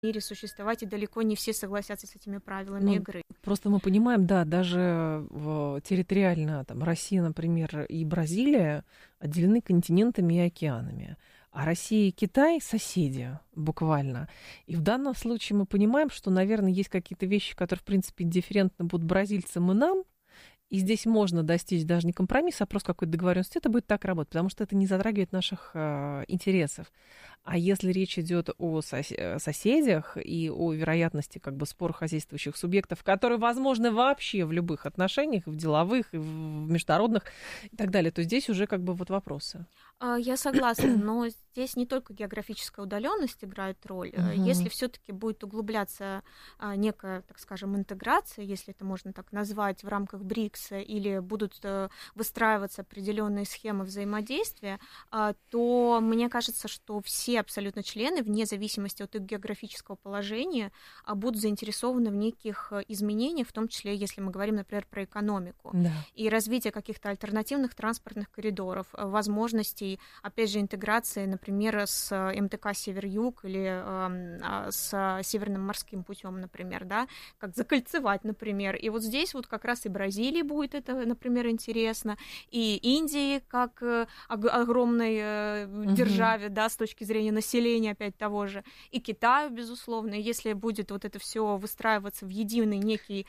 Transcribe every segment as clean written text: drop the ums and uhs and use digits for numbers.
мире существовать, и далеко не все согласятся с этими правилами игры. Просто мы понимаем, да, даже территориально там, Россия, например, и Бразилия отделены континентами и океанами. А Россия и Китай соседи буквально. И в данном случае мы понимаем, что, наверное, есть какие-то вещи, которые, в принципе, дифферентны будут бразильцам и нам. И здесь можно достичь даже не компромисса, а просто какой-то договоренности. Это будет так работать, потому что это не затрагивает наших интересов. А если речь идет о соседях и о вероятности как бы спора хозяйствующих субъектов, которые возможны вообще в любых отношениях, в деловых, и в международных и так далее, то здесь уже как бы вот вопросы. Я согласна, но здесь не только географическая удаленность играет роль. Если все-таки будет углубляться некая, так скажем, интеграция, если это можно так назвать, в рамках БРИКСа, или будут выстраиваться определенные схемы взаимодействия, то мне кажется, что все абсолютно члены, вне зависимости от их географического положения, будут заинтересованы в неких изменениях, в том числе, если мы говорим, например, про экономику. Да. И развитие каких-то альтернативных транспортных коридоров, возможностей, опять же, интеграции, например, с МТК «Север-Юг» или с Северным морским путем, например, да, как закольцевать, например. И вот здесь вот как раз и Бразилии будет это, например, интересно, и Индии как огромной державе, да, с точки зрения населения, опять того же, и Китаю, безусловно. И если будет вот это все выстраиваться в единый некий,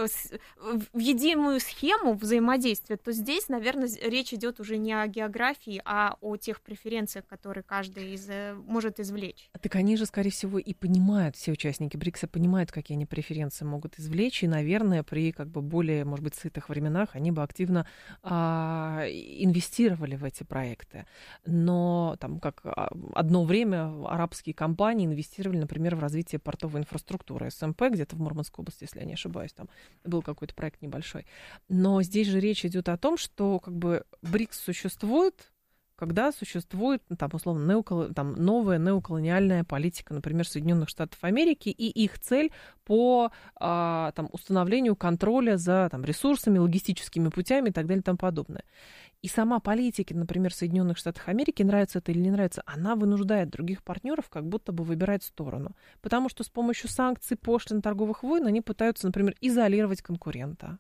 в единую схему взаимодействия, то здесь, наверное, речь идет уже не о географии, а о тех преференциях, которые каждый может извлечь. Так они же, скорее всего, и понимают, все участники БРИКСа понимают, какие они преференции могут извлечь, и, наверное, при как бы более, может быть, сытых временах они бы активно инвестировали в эти проекты. Но там как одно время арабские компании инвестировали, например, в развитие портовой инфраструктуры СМП, где-то в Мурманской области, если я не ошибаюсь, там был какой-то проект небольшой. Но здесь же речь идет о том, что как бы БРИКС существует, когда существует, там, условно, новая неоколониальная политика, например, Соединенных Штатов Америки, и их цель по там, установлению контроля за там, ресурсами, логистическими путями и так далее и тому подобное. И сама политика, например, Соединенных Штатов Америки, нравится это или не нравится, она вынуждает других партнеров как будто бы выбирать сторону. Потому что с помощью санкций, пошлин, торговых войн они пытаются, например, изолировать конкурента.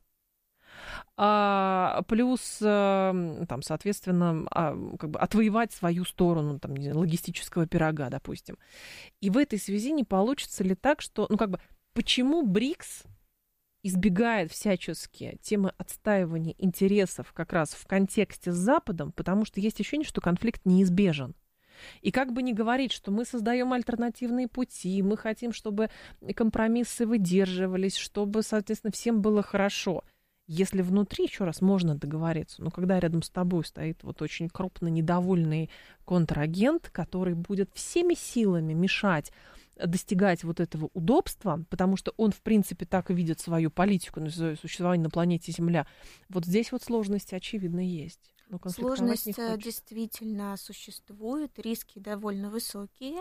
Плюс, там, соответственно, как бы отвоевать свою сторону там, логистического пирога, допустим. И в этой связи не получится ли так, что, ну, как бы, почему БРИКС избегает всячески темы отстаивания интересов как раз в контексте с Западом, потому что есть ощущение, что конфликт неизбежен. И как бы ни говорить, что мы создаем альтернативные пути, мы хотим, чтобы компромиссы выдерживались, чтобы, соответственно, всем было хорошо. Если внутри, еще раз, можно договориться, но когда рядом с тобой стоит вот очень крупно недовольный контрагент, который будет всеми силами мешать достигать вот этого удобства, потому что он, в принципе, так и видит свою политику, свое существование на планете Земля, вот здесь вот сложности, очевидно, есть. Сложность действительно существует, риски довольно высокие,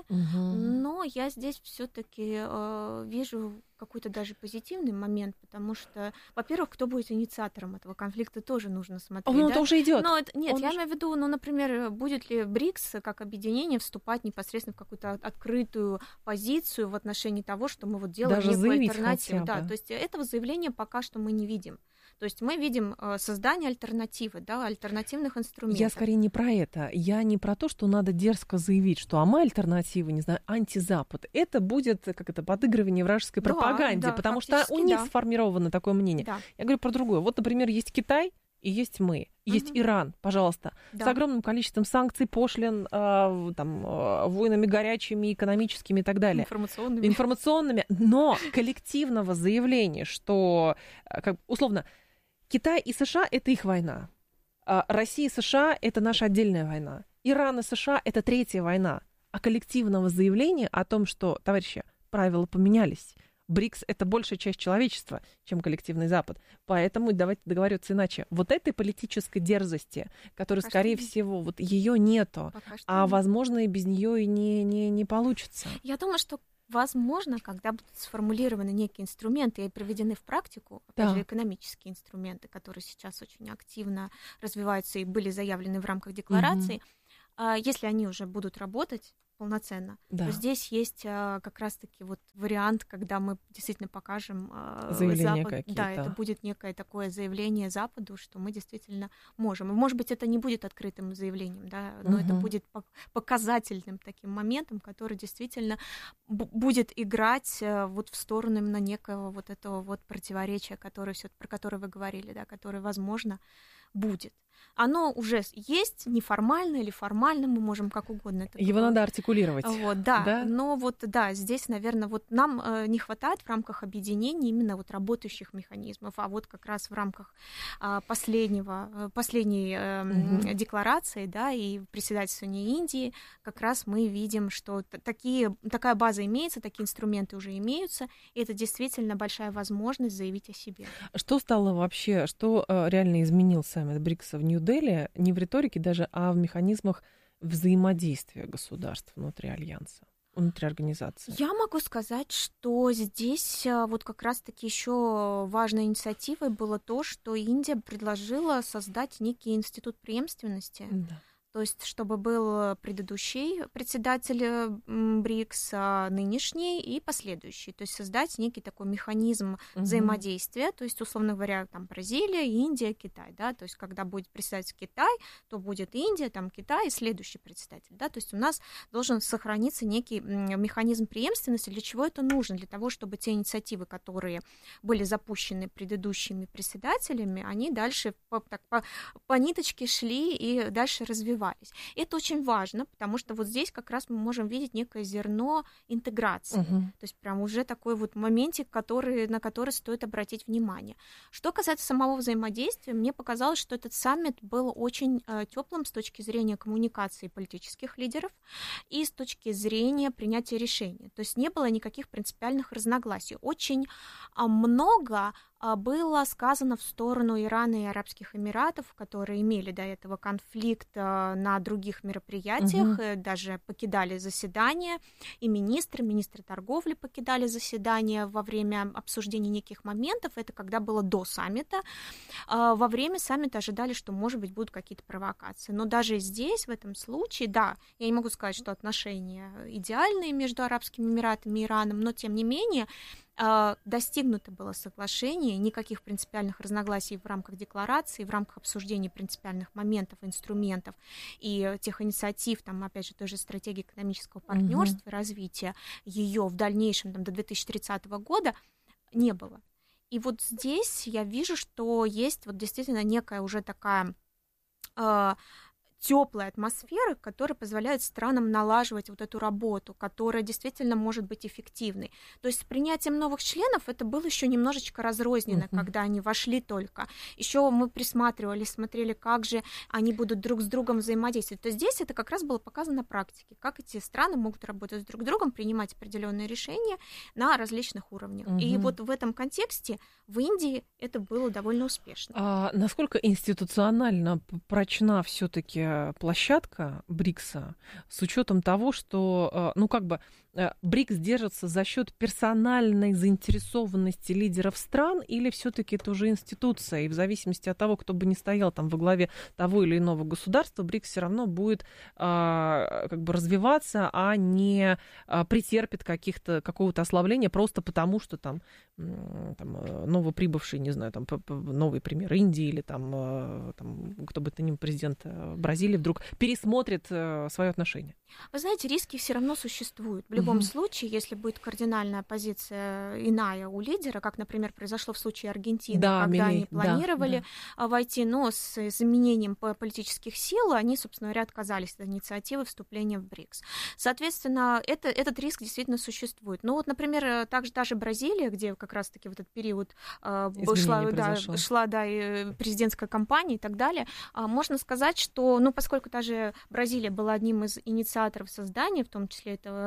но я здесь все-таки вижу какой-то даже позитивный момент, потому что, во-первых, кто будет инициатором этого конфликта, тоже нужно смотреть. Он уже идет. Но нет, я имею в виду, например, будет ли БРИКС как объединение вступать непосредственно в какую-то открытую позицию в отношении того, что мы вот делаем даже некую альтернативу. Да, то есть этого заявления пока что мы не видим. То есть мы видим создание альтернативы, да, альтернативных инструментов. Я скорее не про это. Я не про то, что надо дерзко заявить, что мы альтернатива, не знаю, антизапад. Это будет как это подыгрывание вражеской пропаганде, потому что у них сформировано такое мнение. Да. Я говорю про другое. Вот, например, есть Китай и есть мы. Есть Иран, пожалуйста, с огромным количеством санкций, пошлин, там, войнами горячими, экономическими и так далее. Информационными. Но коллективного заявления, что, как, условно, Китай и США – это их война. Россия и США – это наша отдельная война. Иран и США – это третья война. А коллективного заявления о том, что, товарищи, правила поменялись. БРИКС – это большая часть человечества, чем коллективный Запад. Поэтому давайте договариваться иначе. Вот этой политической дерзости, которая, скорее всего, вот ее нету, а, возможно, и без нее и не получится. Я думаю, что возможно, когда будут сформулированы некие инструменты и приведены в практику, опять же, экономические инструменты, которые сейчас очень активно развиваются и были заявлены в рамках декларации, если они уже будут работать, полноценно, то здесь есть как раз-таки вот вариант, когда мы действительно покажем Западу, да, это будет некое такое заявление Западу, что мы действительно можем. И, может быть, это не будет открытым заявлением, да, но это будет показательным таким моментом, который действительно будет играть вот в сторону именно некого вот этого вот противоречия, про которое вы говорили, да, которое, возможно, будет. Оно уже есть, неформально или формально, мы можем как угодно это его надо артикулировать. Вот, да. Но вот, да, здесь, наверное, вот нам не хватает в рамках объединения именно вот работающих механизмов, а вот как раз в рамках последней декларации, да, и председательствования Индии как раз мы видим, что такая база имеется, такие инструменты уже имеются, и это действительно большая возможность заявить о себе. Что стало вообще, что реально изменил саммит БРИКСа в Нью-Дели, не в риторике даже, а в механизмах взаимодействия государств внутри альянса, внутри организации? Я могу сказать, что здесь вот как раз-таки еще важной инициативой было то, что Индия предложила создать некий институт преемственности. Да. То есть, чтобы был предыдущий председатель БРИКС, нынешний и последующий. То есть, создать некий такой механизм взаимодействия. То есть, условно говоря, там Бразилия, Индия, Китай. Да? То есть, когда будет председатель Китай, то будет Индия, там Китай и следующий председатель. Да? То есть, у нас должен сохраниться некий механизм преемственности. Для чего это нужно? Для того, чтобы те инициативы, которые были запущены предыдущими председателями, они дальше по ниточке шли и дальше развивались. Это очень важно, потому что вот здесь как раз мы можем видеть некое зерно интеграции. То есть прям уже такой вот моментик, на который стоит обратить внимание. Что касается самого взаимодействия, мне показалось, что этот саммит был очень теплым с точки зрения коммуникации политических лидеров и с точки зрения принятия решений. То есть не было никаких принципиальных разногласий. Очень много было сказано в сторону Ирана и Арабских Эмиратов, которые имели до этого конфликт на других мероприятиях, даже покидали заседания, и министры торговли покидали заседания во время обсуждения неких моментов. Это когда было до саммита. Во время саммита ожидали, что, может быть, будут какие-то провокации. Но даже здесь, в этом случае, да, я не могу сказать, что отношения идеальные между Арабскими Эмиратами и Ираном, но, тем не менее, достигнуто было соглашение, никаких принципиальных разногласий в рамках декларации, в рамках обсуждения принципиальных моментов, инструментов и тех инициатив, там, опять же, той же стратегии экономического партнерства, развития ее в дальнейшем там, до 2030 года не было. И вот здесь я вижу, что есть вот действительно некая уже такая теплая атмосфера, которая позволяет странам налаживать вот эту работу, которая действительно может быть эффективной. То есть с принятием новых членов это было еще немножечко разрозненно, когда они вошли только. Еще мы присматривались, смотрели, как же они будут друг с другом взаимодействовать. То есть здесь это как раз было показано на практике, как эти страны могут работать друг с другом, принимать определенные решения на различных уровнях. И вот в этом контексте в Индии это было довольно успешно. А насколько институционально прочна все-таки площадка БРИКСа с учетом того, что, БРИКС держится за счет персональной заинтересованности лидеров стран, или все-таки это уже институция, и в зависимости от того, кто бы ни стоял там во главе того или иного государства, БРИКС все равно будет развиваться, а не претерпит какого-то ослабления просто потому, что там новоприбывший, не знаю, там новый пример Индии или там кто бы то ни был президент Бразилии вдруг пересмотрит свое отношение. Вы знаете, риски все равно существуют. В любом случае, если будет кардинальная позиция иная у лидера, как, например, произошло в случае Аргентины, когда они планировали войти, но с изменением политических сил, они, собственно говоря, отказались от инициативы вступления в БРИКС. Соответственно, этот риск действительно существует. Но вот, например, также даже Бразилия, где как раз-таки в этот период шла президентская кампания и так далее, можно сказать, что, поскольку даже Бразилия была одним из инициаторов создания, в том числе этого объединения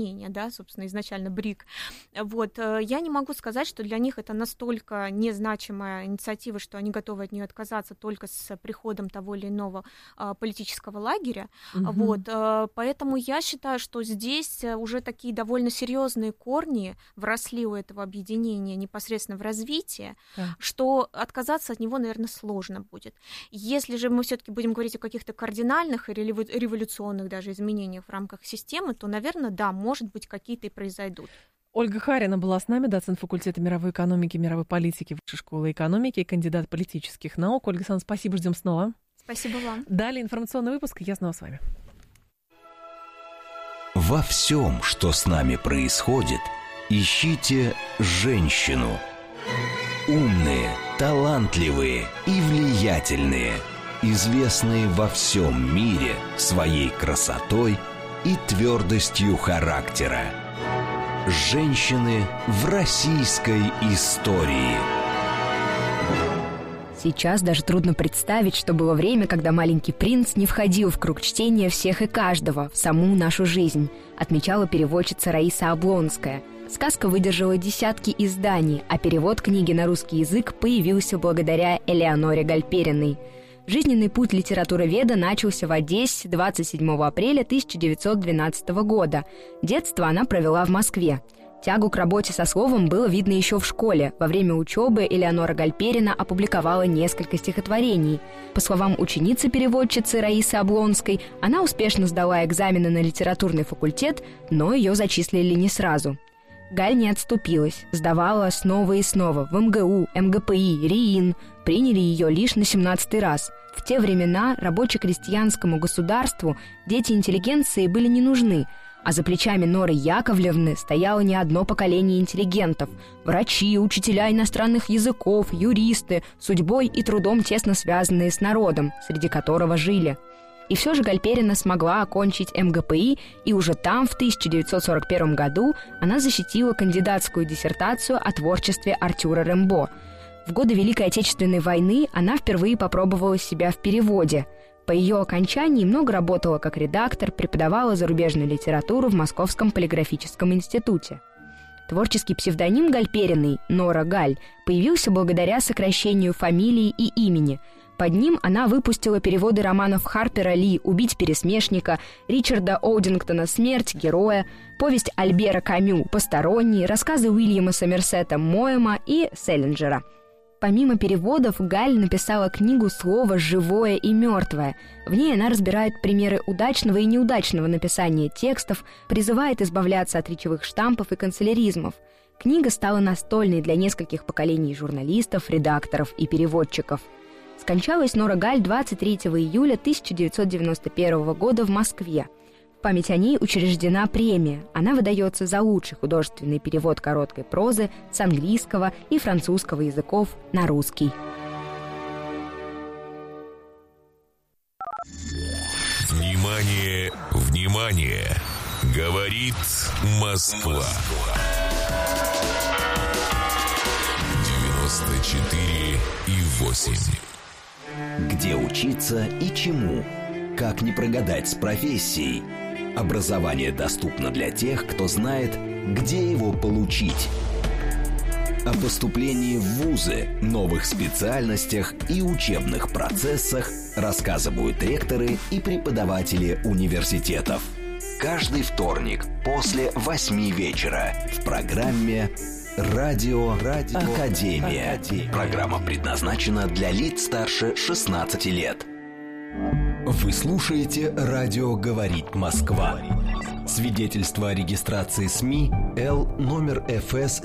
объединения, да, собственно, изначально БРИК. Вот. Я не могу сказать, что для них это настолько незначимая инициатива, что они готовы от нее отказаться только с приходом того или иного политического лагеря. Вот. Поэтому я считаю, что здесь уже такие довольно серьезные корни вросли у этого объединения непосредственно в развитие, что отказаться от него, наверное, сложно будет. Если же мы все-таки будем говорить о каких-то кардинальных или революционных даже изменениях в рамках системы, то, наверное, да, может быть, какие-то и произойдут. Ольга Харина была с нами, доцент факультета мировой экономики, мировой политики Высшей школы экономики и кандидат политических наук. Ольга Александровна, спасибо, ждем снова. Спасибо вам. Далее информационный выпуск, и я снова с вами. Во всем, что с нами происходит, ищите женщину. Умные, талантливые и влиятельные, известные во всем мире своей красотой и твердостью характера. Женщины в российской истории. Сейчас даже трудно представить, что было время, когда «Маленький принц» не входил в круг чтения всех и каждого, в саму нашу жизнь, отмечала переводчица Раиса Облонская. Сказка выдержала десятки изданий, а перевод книги на русский язык появился благодаря Элеоноре Гальпериной. Жизненный путь литературоведа начался в Одессе 27 апреля 1912 года. Детство она провела в Москве. Тягу к работе со словом было видно еще в школе. Во время учебы Элеонора Гальперина опубликовала несколько стихотворений. По словам ученицы-переводчицы Раисы Облонской, она успешно сдала экзамены на литературный факультет, но ее зачислили не сразу. Галь не отступилась, сдавала снова и снова в МГУ, МГПИ, РИИН. Приняли ее лишь на 17-й раз. В те времена рабоче-крестьянскому государству дети интеллигенции были не нужны, а за плечами Норы Яковлевны стояло не одно поколение интеллигентов. Врачи, учителя иностранных языков, юристы, судьбой и трудом тесно связанные с народом, среди которого жили. И все же Гальперина смогла окончить МГПИ, и уже там, в 1941 году, она защитила кандидатскую диссертацию о творчестве Артюра Рембо. В годы Великой Отечественной войны она впервые попробовала себя в переводе. По ее окончании много работала как редактор, преподавала зарубежную литературу в Московском полиграфическом институте. Творческий псевдоним Гальпериной, Нора Галь, появился благодаря сокращению фамилии и имени. Под ним она выпустила переводы романов Харпера Ли «Убить пересмешника», Ричарда Оудингтона «Смерть героя», повесть Альбера Камю «Посторонний», рассказы Уильяма Сомерсета Моэма и Селлинджера. Помимо переводов, Галь написала книгу «Слово живое и мертвое». В ней она разбирает примеры удачного и неудачного написания текстов, призывает избавляться от речевых штампов и канцеляризмов. Книга стала настольной для нескольких поколений журналистов, редакторов и переводчиков. Скончалась Нора Галь 23 июля 1991 года в Москве. В память о ней учреждена премия. Она выдается за лучший художественный перевод короткой прозы с английского и французского языков на русский. Внимание, внимание! Говорит Москва. 94,8. Где учиться и чему? Как не прогадать с профессией? Образование доступно для тех, кто знает, где его получить. О поступлении в вузы, новых специальностях и учебных процессах рассказывают ректоры и преподаватели университетов. Каждый вторник после 8 вечера в программе «Радио Академия». Программа предназначена для лиц старше 16 лет. Вы слушаете «Радио говорит Москва». Свидетельство о регистрации СМИ Л номер ФС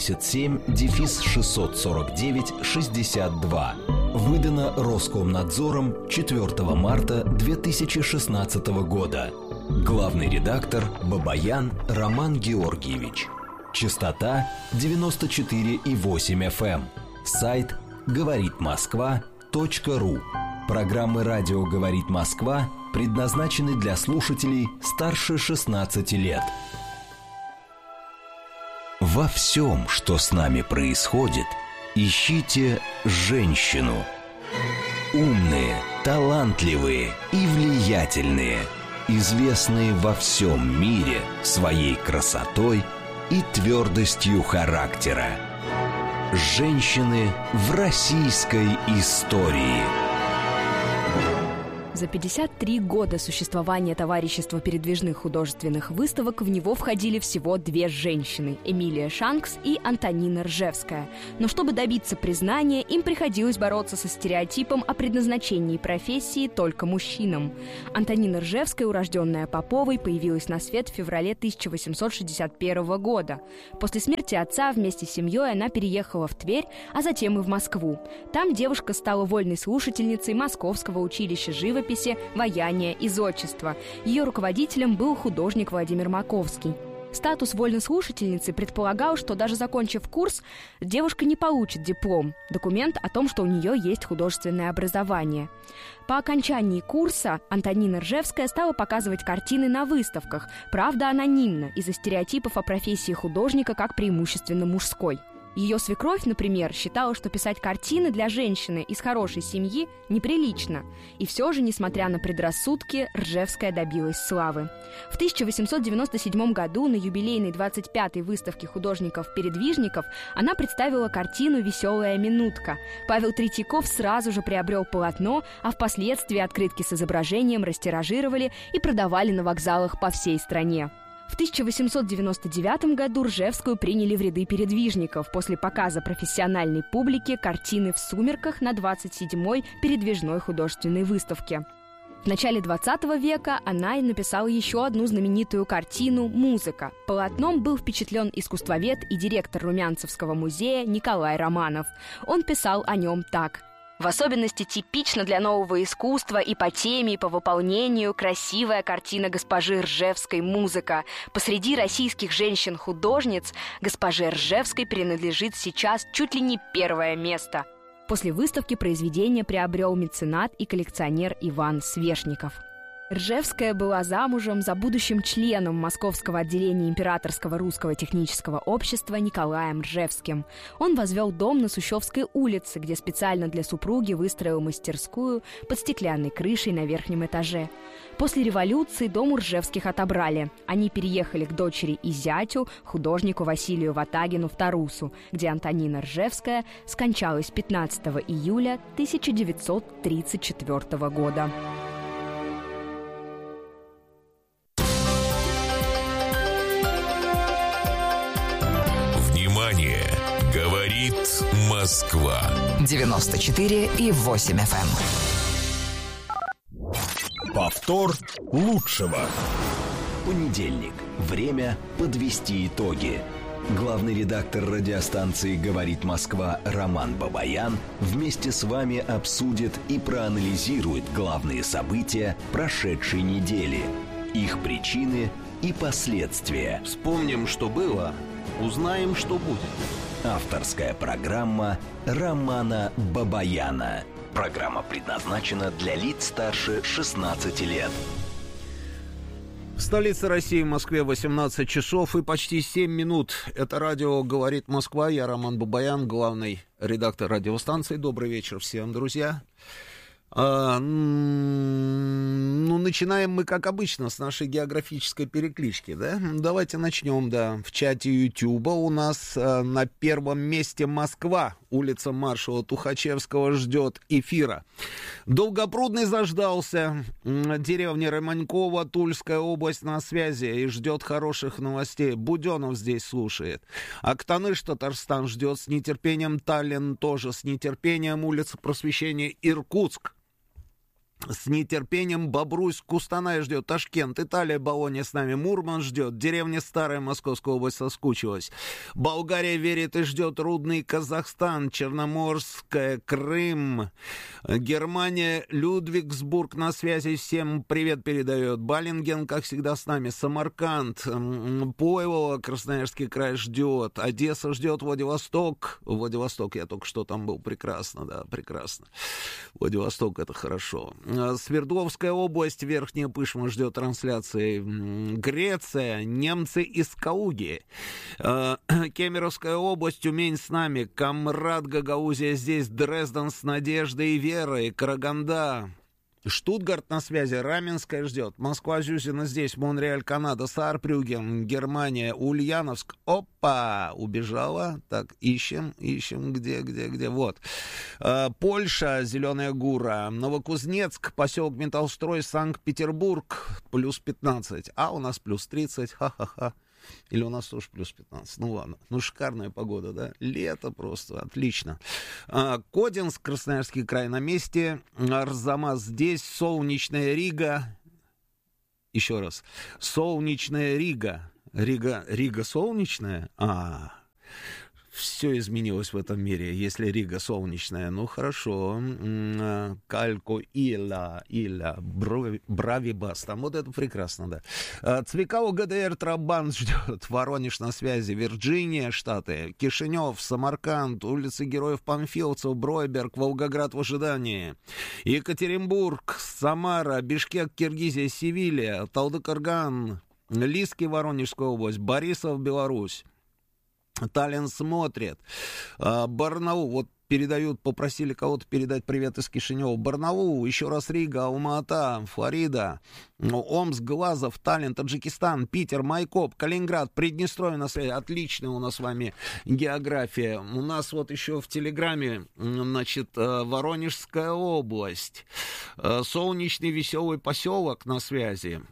77-649-62. Выдано Роскомнадзором 4 марта 2016 года. Главный редактор Бабаян Роман Георгиевич. Частота 94,8 FM. Сайт говоритмосква.ру. Программы «Радио говорит Москва» предназначены для слушателей старше 16 лет. Во всем, что с нами происходит, ищите женщину. Умные, талантливые и влиятельные, известные во всем мире своей красотой и твердостью характера. Женщины в российской истории. За 53 года существования Товарищества передвижных художественных выставок в него входили всего 2 женщины – Эмилия Шанкс и Антонина Ржевская. Но чтобы добиться признания, им приходилось бороться со стереотипом о предназначении профессии только мужчинам. Антонина Ржевская, урожденная Поповой, появилась на свет в феврале 1861 года. После смерти отца вместе с семьей она переехала в Тверь, а затем и в Москву. Там девушка стала вольной слушательницей Московского училища живописи, ваяния и зодчества. Ее руководителем был художник Владимир Маковский. Статус вольной слушательницы предполагал, что даже закончив курс, девушка не получит диплом, документ о том, что у нее есть художественное образование. По окончании курса Антонина Ржевская стала показывать картины на выставках, правда анонимно, из-за стереотипов о профессии художника как преимущественно мужской. Ее свекровь, например, считала, что писать картины для женщины из хорошей семьи неприлично. И все же, несмотря на предрассудки, Ржевская добилась славы. В 1897 году на юбилейной 25-й выставке художников-передвижников она представила картину «Веселая минутка». Павел Третьяков сразу же приобрел полотно, а впоследствии открытки с изображением растиражировали и продавали на вокзалах по всей стране. В 1899 году Ржевскую приняли в ряды передвижников после показа профессиональной публике картины «В сумерках» на 27-й передвижной художественной выставке. В начале 20 века она написала еще одну знаменитую картину «Музыка». Полотном был впечатлен искусствовед и директор Румянцевского музея Николай Романов. Он писал о нем так: «В особенности типично для нового искусства и по теме, и по выполнению красивая картина госпожи Ржевской «Музыка». Посреди российских женщин-художниц госпоже Ржевской принадлежит сейчас чуть ли не первое место». После выставки произведение приобрел меценат и коллекционер Иван Свешников. Ржевская была замужем за будущим членом Московского отделения Императорского русского технического общества Николаем Ржевским. Он возвел дом на Сущевской улице, где специально для супруги выстроил мастерскую под стеклянной крышей на верхнем этаже. После революции дом у Ржевских отобрали. Они переехали к дочери и зятю, художнику Василию Ватагину в Тарусу, где Антонина Ржевская скончалась 15 июля 1934 года. Говорит Москва. 94,8 FM. Повтор лучшего. Понедельник. Время подвести итоги. Главный редактор радиостанции «Говорит Москва» Роман Бабаян вместе с вами обсудит и проанализирует главные события прошедшей недели, их причины и последствия. Вспомним, что было, узнаем, что будет. Авторская программа Романа Бабаяна. Программа предназначена для лиц старше 16 лет. В столице России, в Москве, 18 часов и почти 7 минут. Это радио «Говорит Москва». Я Роман Бабаян, главный редактор радиостанции. Добрый вечер всем, друзья. Начинаем мы, как обычно, с нашей географической переклички, да? Давайте начнем, да. В чате Ютуба у нас на первом месте Москва. Улица маршала Тухачевского ждет эфира. Долгопрудный заждался. Деревня Романькова, Тульская область на связи и ждет хороших новостей. Буденов здесь слушает. Актаныш, Татарстан ждет с нетерпением. Таллин тоже с нетерпением. Улица Просвещения, Иркутск. С нетерпением. Бобруйск, Кустанай ждет. Ташкент, Италия, Болонья с нами. Мурман ждет. Деревня Старая, Московская область соскучилась. Болгария верит и ждет. Рудный, Казахстан, Черноморская, Крым. Германия, Людвигсбург на связи. Всем привет передает. Баллинген, как всегда, с нами. Самарканд, Пойвово, Красноярский край ждет. Одесса ждет. Владивосток. Владивосток, я только что там был. Прекрасно, да, прекрасно. Владивосток, это хорошо. Свердловская область, Верхняя Пышма ждет трансляции. Греция, немцы из Калуги. Кемеровская область, Тюмень с нами. Камрад, Гагаузия здесь. Дрезден с Надеждой и Верой. Караганда. Штутгарт на связи, Раменская ждет. Москва, Зюзина здесь, Монреаль, Канада, Саарбрюген, Германия, Ульяновск. Опа, убежала. Так, ищем, где. Вот. Польша, Зеленая Гура, Новокузнецк, поселок Металлстрой, Санкт-Петербург, плюс 15. А у нас плюс 30, ха-ха-ха. Или у нас тоже плюс 15. Ну ладно. Ну шикарная погода, да? Лето просто. Отлично. Кодинск, Красноярский край на месте. Арзамас здесь. Солнечная Рига. Еще раз. Солнечная Рига. Рига солнечная? Все изменилось в этом мире, если Рига солнечная. Ну, хорошо. Калько Иля, Бравибас. Там вот это прекрасно, да. Цвикау ГДР Трабан ждет. Воронеж на связи. Вирджиния, Штаты. Кишинев, Самарканд, улицы Героев Панфиловцев, Бройберг, Волгоград в ожидании. Екатеринбург, Самара, Бишкек, Киргизия, Севилья, Талдыкорган, Лиски, Воронежская область, Борисов, Беларусь. Таллин смотрит. Барнаул, вот передают, попросили кого-то передать привет из Кишинева. Барнаул, еще раз Рига, Алма-Ата, Флорида, Омск, Глазов, Таллин, Таджикистан, Питер, Майкоп, Калининград, Приднестровье на связи. Отличная у нас с вами география. У нас вот еще в Телеграме, значит, Воронежская область, солнечный веселый поселок на связи.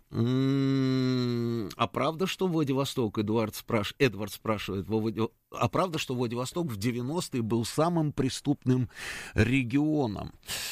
А правда, что Владивосток, Эдвард спрашивает, а правда, что Владивосток в 90-е был самым преступным регионом?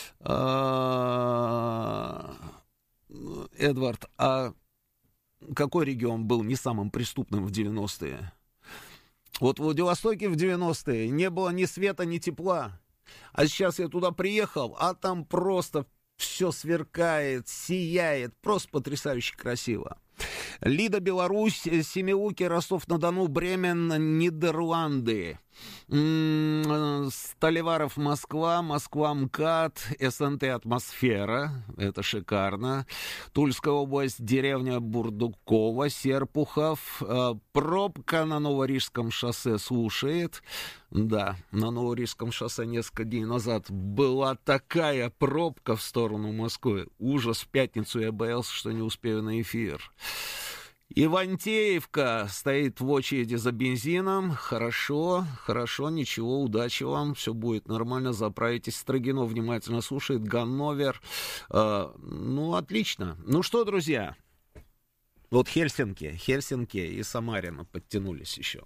Эдвард, а какой регион был не самым преступным в 90-е? Вот в Владивостоке в 90-е не было ни света, ни тепла. А сейчас я туда приехал, а там просто все сверкает, сияет, просто потрясающе красиво. Лида, Беларусь, Семилуки, Ростов-на-Дону, Бремен, Нидерланды. Столеваров, Москва, Москва, МКАД, СНТ «Атмосфера», это шикарно. Тульская область, деревня Бурдукова, Серпухов. Пробка на Новорижском шоссе слушает. Да, на Новорижском шоссе несколько дней назад была такая пробка в сторону Москвы. Ужас, в пятницу я боялся, что не успею на эфир. Ивантеевка стоит в очереди за бензином. Хорошо, ничего, удачи вам, все будет нормально, заправитесь. Строгино внимательно слушает. Ганновер. Ну, отлично. Ну что, друзья, вот Хельсинки и Самарина подтянулись еще.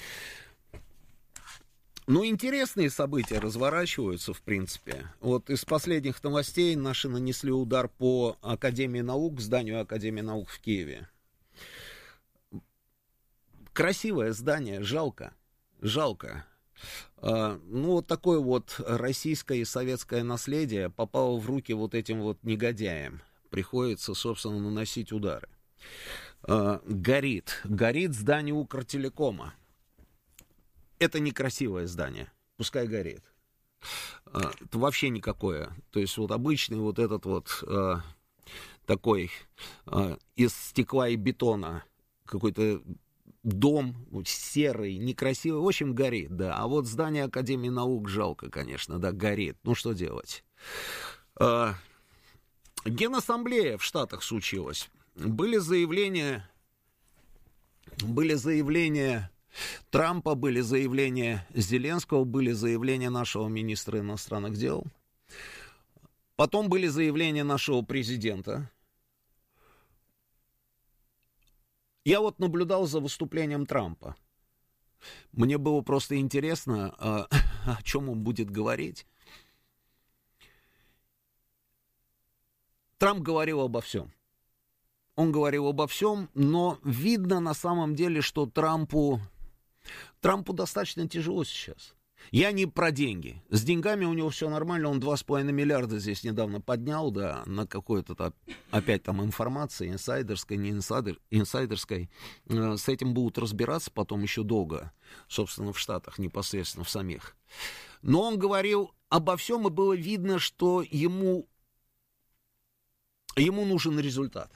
Ну, интересные события разворачиваются, в принципе. Вот из последних новостей наши нанесли удар по Академии наук, зданию Академии наук в Киеве. Красивое здание, жалко. Ну, вот такое вот российское и советское наследие попало в руки вот этим вот негодяям. Приходится, собственно, наносить удары. Горит здание Укртелекома. Это некрасивое здание, пускай горит. Это вообще никакое. То есть вот обычный вот этот вот такой из стекла и бетона какой-то дом серый, некрасивый, в общем, горит, да. А вот здание Академии наук жалко, конечно, да, горит. Ну, что делать? Генассамблея в Штатах случилась. Были заявления Трампа, были заявления Зеленского, были заявления нашего министра иностранных дел. Потом были заявления нашего президента. Я вот наблюдал за выступлением Трампа. Мне было просто интересно, о чем он будет говорить. Трамп говорил обо всем. Он говорил обо всем, но видно на самом деле, что Трампу достаточно тяжело сейчас. Я не про деньги. С деньгами у него все нормально, он 2,5 миллиарда здесь недавно поднял, да, на какой-то опять там информации, инсайдерской, не инсайдерской. С этим будут разбираться потом еще долго, собственно, в Штатах, непосредственно в самих. Но он говорил обо всем, и было видно, что ему нужен результат.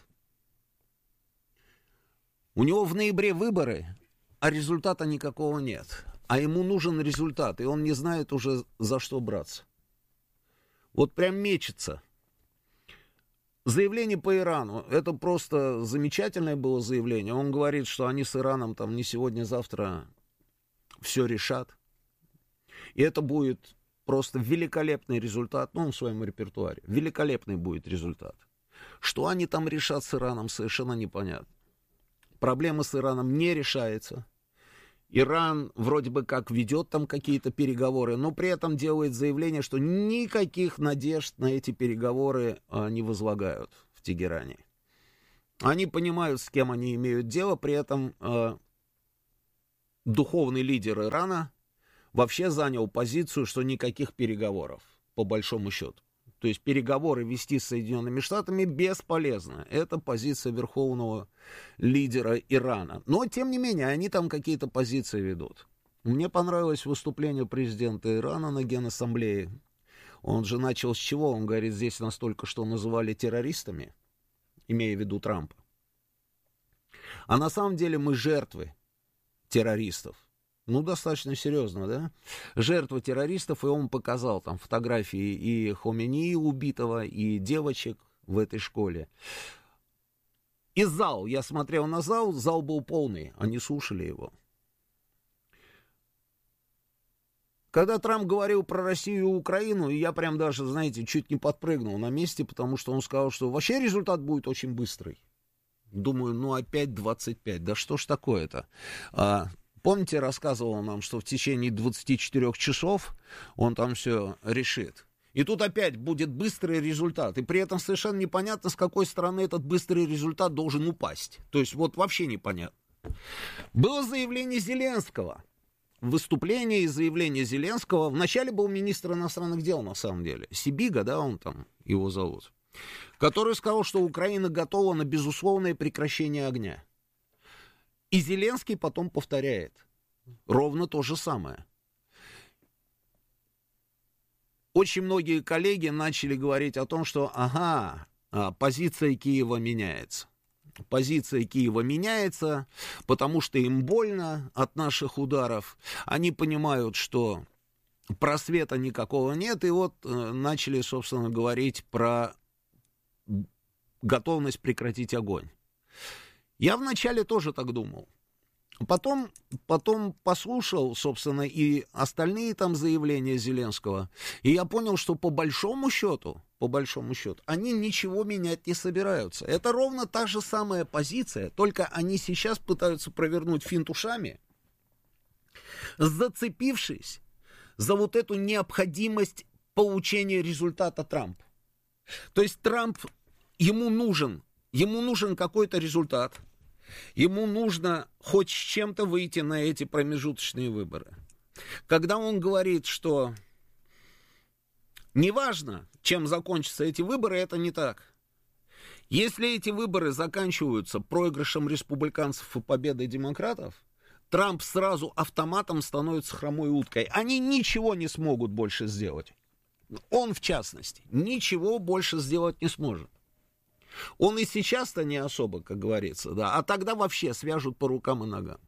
У него в ноябре выборы, а результата никакого нет. А ему нужен результат, и он не знает уже, за что браться. Вот прям мечется. Заявление по Ирану. Это просто замечательное было заявление. Он говорит, что они с Ираном там не сегодня-завтра все решат. И это будет просто великолепный результат, в своем репертуаре. Великолепный будет результат. Что они там решат с Ираном, совершенно непонятно. Проблема с Ираном не решается. Иран вроде бы как ведет там какие-то переговоры, но при этом делает заявление, что никаких надежд на эти переговоры не возлагают в Тегеране. Они понимают, с кем они имеют дело, при этом духовный лидер Ирана вообще занял позицию, что никаких переговоров, по большому счету. То есть переговоры вести с Соединенными Штатами бесполезно. Это позиция верховного лидера Ирана. Но, тем не менее, они там какие-то позиции ведут. Мне понравилось выступление президента Ирана на Генассамблее. Он же начал с чего? Он говорит, здесь нас только что называли террористами, имея в виду Трампа. А на самом деле мы жертвы террористов. Достаточно серьезно, да? Жертва террористов, и он показал там фотографии и Хомейни убитого, и девочек в этой школе. И зал, я смотрел на зал, зал был полный, они слушали его. Когда Трамп говорил про Россию и Украину, я прям даже, знаете, чуть не подпрыгнул на месте, потому что он сказал, что вообще результат будет очень быстрый. Думаю, опять 25, да что ж такое-то? Помните, рассказывал нам, что в течение 24 часов он там все решит. И тут опять будет быстрый результат. И при этом совершенно непонятно, с какой стороны этот быстрый результат должен упасть. То есть вообще непонятно. Было заявление Зеленского. Выступление и заявление Зеленского. Вначале был министр иностранных дел, на самом деле. Сибига, да, он там, его зовут. Который сказал, что Украина готова на безусловное прекращение огня. И Зеленский потом повторяет ровно то же самое. Очень многие коллеги начали говорить о том, что позиция Киева меняется. Позиция Киева меняется, потому что им больно от наших ударов. Они понимают, что просвета никакого нет. И начали, собственно, говорить про готовность прекратить огонь. Я вначале тоже так думал. Потом послушал, собственно, и остальные там заявления Зеленского. И я понял, что по большому счету, они ничего менять не собираются. Это ровно та же самая позиция, только они сейчас пытаются провернуть финт ушами, зацепившись за эту необходимость получения результата Трампа. То есть ему нужен какой-то результат. Ему нужно хоть с чем-то выйти на эти промежуточные выборы. Когда он говорит, что неважно, чем закончатся эти выборы, это не так. Если эти выборы заканчиваются проигрышем республиканцев и победой демократов, Трамп сразу автоматом становится хромой уткой. Они ничего не смогут больше сделать. Он, в частности, ничего больше сделать не сможет. Он и сейчас-то не особо, как говорится, да, а тогда вообще свяжут по рукам и ногам.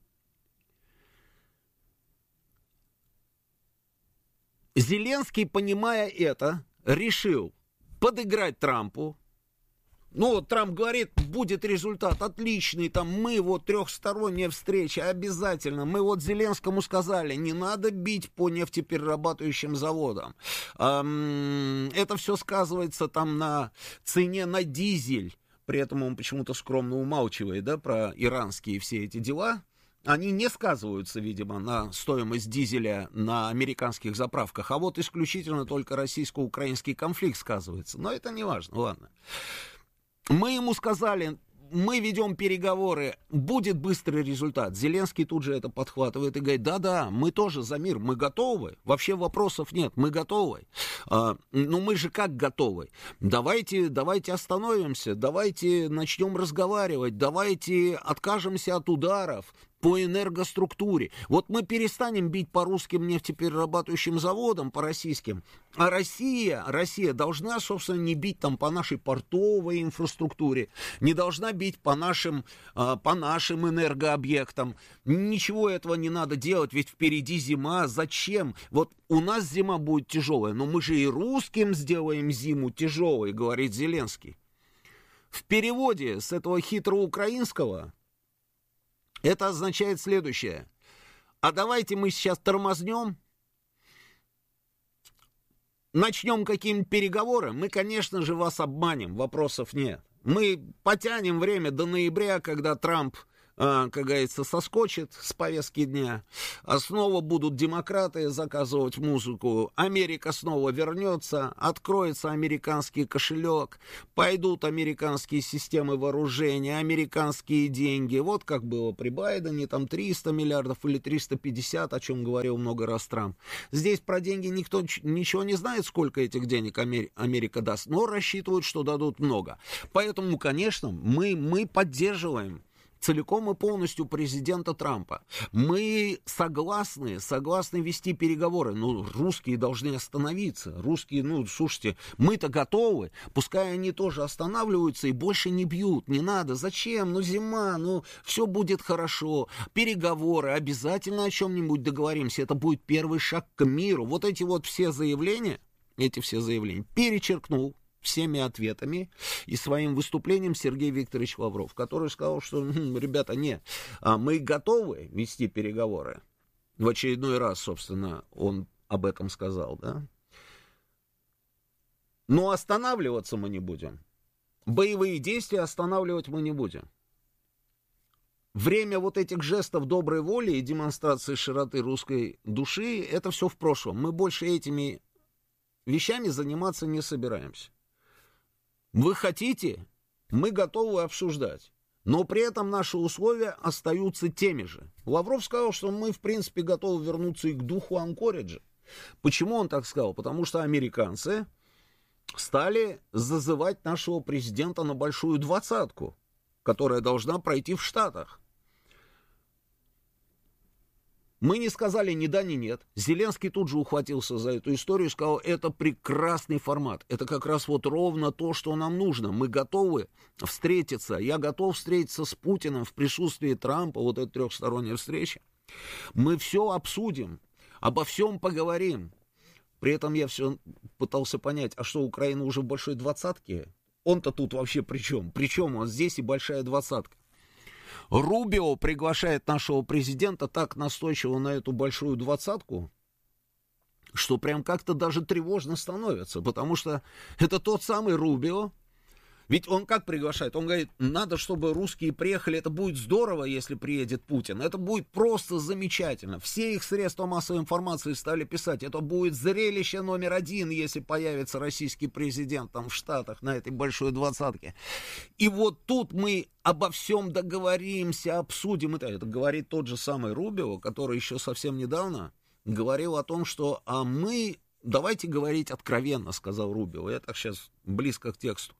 Зеленский, понимая это, решил подыграть Трампу. Трамп говорит, будет результат отличный, мы трехсторонняя встреча, обязательно. Мы Зеленскому сказали, не надо бить по нефтеперерабатывающим заводам. Это все сказывается на цене на дизель. При этом он почему-то скромно умалчивает, да, про иранские все эти дела. Они не сказываются, видимо, на стоимость дизеля на американских заправках, а исключительно только российско-украинский конфликт сказывается. Но это не важно, ладно. Мы ему сказали, мы ведем переговоры, будет быстрый результат. Зеленский тут же это подхватывает и говорит, да, мы тоже за мир, мы готовы, вообще вопросов нет, мы готовы. Мы же как готовы? Давайте остановимся, давайте начнем разговаривать, давайте откажемся от ударов по энергоструктуре. Мы перестанем бить по русским нефтеперерабатывающим заводам, по российским, а Россия должна, собственно, не бить по нашей портовой инфраструктуре, не должна бить по нашим энергообъектам. Ничего этого не надо делать, ведь впереди зима. Зачем? У нас зима будет тяжелая, но мы же и русским сделаем зиму тяжелой, говорит Зеленский. В переводе с этого хитроукраинского это означает следующее. А давайте мы сейчас тормознем, начнем какие-нибудь переговоры, мы, конечно же, вас обманем, вопросов нет. Мы потянем время до ноября, когда Трамп, как говорится, соскочит с повестки дня, а снова будут демократы заказывать музыку, Америка снова вернется, откроется американский кошелек, пойдут американские системы вооружения, американские деньги. Вот как было при Байдене, там 300 миллиардов или 350, о чем говорил много раз Трамп. Здесь про деньги никто ничего не знает, сколько этих денег Америка даст, но рассчитывают, что дадут много. Поэтому, конечно, мы поддерживаем целиком и полностью президента Трампа. Мы согласны вести переговоры. Ну, русские должны остановиться. Русские, слушайте, мы-то готовы. Пускай они тоже останавливаются и больше не бьют. Не надо. Зачем? Зима, все будет хорошо. Переговоры. Обязательно о чем-нибудь договоримся. Это будет первый шаг к миру. Вот эти вот все заявления перечеркнул всеми ответами и своим выступлением Сергей Викторович Лавров, который сказал, что, ребята, мы готовы вести переговоры. В очередной раз, собственно, он об этом сказал, да. Но останавливаться мы не будем. Боевые действия останавливать мы не будем. Время вот этих жестов доброй воли и демонстрации широты русской души, это все в прошлом. Мы больше этими вещами заниматься не собираемся. Вы хотите, мы готовы обсуждать, но при этом наши условия остаются теми же. Лавров сказал, что мы, в принципе, готовы вернуться и к духу Анкориджа. Почему он так сказал? Потому что американцы стали зазывать нашего президента на большую двадцатку, которая должна пройти в Штатах. Мы не сказали ни да, ни нет. Зеленский тут же ухватился за эту историю и сказал, это прекрасный формат. Это как раз вот ровно то, что нам нужно. Мы готовы встретиться. Я готов встретиться с Путиным в присутствии Трампа, вот эта трехсторонняя встреча. Мы все обсудим, обо всем поговорим. При этом я все пытался понять, а что, Украина уже в большой двадцатке? Он-то тут вообще при чем? Причем он здесь и большая двадцатка. Рубио приглашает нашего президента так настойчиво на эту большую двадцатку, что прям как-то даже тревожно становится, потому что это тот самый Рубио. Ведь он как приглашает? Он говорит, надо, чтобы русские приехали, это будет здорово, если приедет Путин, это будет просто замечательно. Все их средства массовой информации стали писать, это будет зрелище номер один, если появится российский президент там в Штатах на этой большой двадцатке. И вот тут мы обо всем договоримся, обсудим. Это говорит тот же самый Рубио, который еще совсем недавно говорил о том, что давайте говорить откровенно, сказал Рубио, я так сейчас близко к тексту.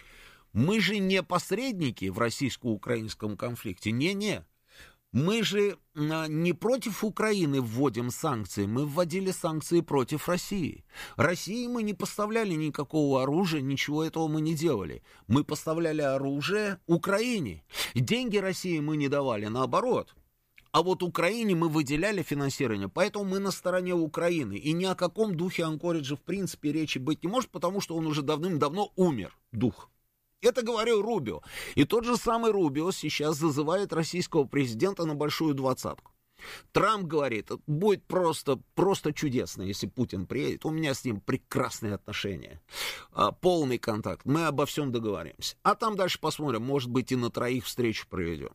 Мы же не посредники в российско-украинском конфликте, не-не. Мы же не против Украины вводим санкции, мы вводили санкции против России. России мы не поставляли никакого оружия, ничего этого мы не делали. Мы поставляли оружие Украине. Деньги России мы не давали, наоборот. А вот Украине мы выделяли финансирование, поэтому мы на стороне Украины. И ни о каком духе Анкориджа в принципе речи быть не может, потому что он уже давным-давно умер, дух. Это говорил Рубио. И тот же самый Рубио сейчас зазывает российского президента на большую двадцатку. Трамп говорит, будет просто чудесно, если Путин приедет. У меня с ним прекрасные отношения, полный контакт. Мы обо всем договоримся. А там дальше посмотрим, может быть, и на троих встречу проведем.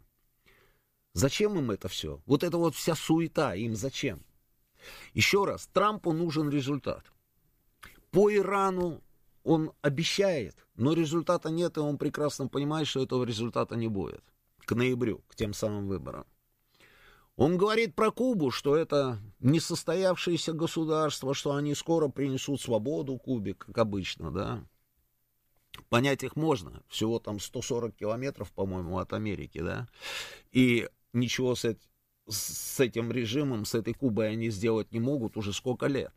Зачем им это все? Вот эта вот вся суета, им зачем? Еще раз, Трампу нужен результат. По Ирану он обещает, но результата нет, и он прекрасно понимает, что этого результата не будет к ноябрю, к тем самым выборам. Он говорит про Кубу, что это несостоявшееся государство, что они скоро принесут свободу Кубе, как обычно, да. Понять их можно, всего там 140 километров, по-моему, от Америки, да, и ничего с этим режимом, с этой Кубой они сделать не могут уже сколько лет.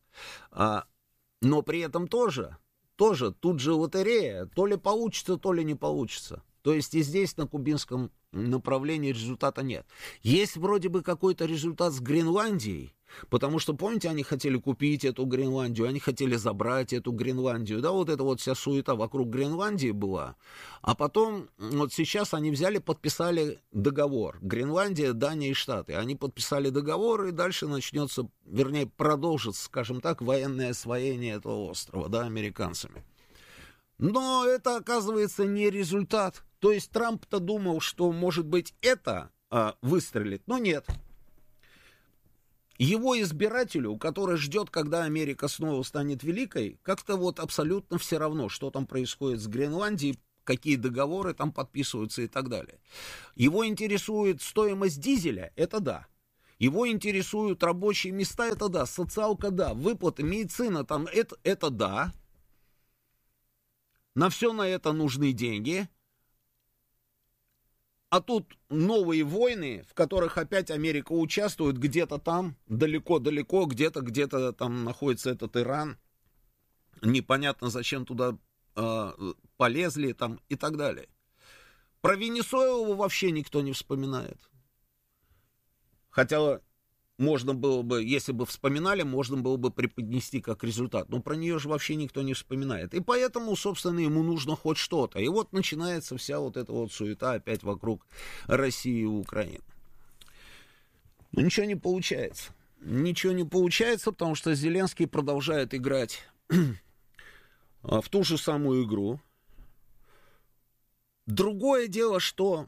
Но при этом тоже тут же лотерея, то ли получится, то ли не получится. То есть и здесь на кубинском направлении результата нет. Есть вроде бы какой-то результат с Гренландией, Потому что, помните, они хотели купить эту Гренландию, они хотели забрать эту Гренландию, да, вот эта вот вся суета вокруг Гренландии была. А потом, вот сейчас они взяли, подписали договор. Гренландия, Дания и Штаты. Они подписали договор, и дальше начнется, вернее, продолжится, скажем так, военное освоение этого острова, да, американцами. Но это, оказывается, не результат. То есть Трамп-то думал, что, может быть, это выстрелит, но нет. Его избирателю, который ждет, когда Америка снова станет великой, как-то вот абсолютно все равно, что там происходит с Гренландией, какие договоры там подписываются и так далее. Его интересует стоимость дизеля, это да. Его интересуют рабочие места, это да. Социалка, да. Выплаты, медицина, там, это да. На все на это нужны деньги. А тут новые войны, в которых опять Америка участвует, где-то там, далеко-далеко, где-то там находится этот Иран. Непонятно, зачем туда полезли там и так далее. Про Венесуэлу вообще никто не вспоминает. Хотя можно было бы, если бы вспоминали, можно было бы преподнести как результат. Но про нее же вообще никто не вспоминает. И поэтому, собственно, ему нужно хоть что-то. И вот начинается вся вот эта вот суета опять вокруг России и Украины. Но ничего не получается. Ничего не получается, потому что Зеленский продолжает играть в ту же самую игру. Другое дело, что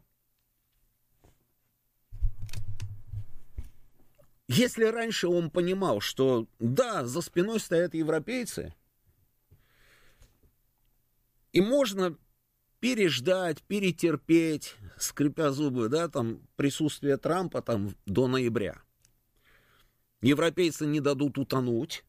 если раньше он понимал, что да, за спиной стоят европейцы, и можно переждать, перетерпеть, скрипя зубы, да, там, присутствие Трампа там до ноября. Европейцы не дадут утонуть.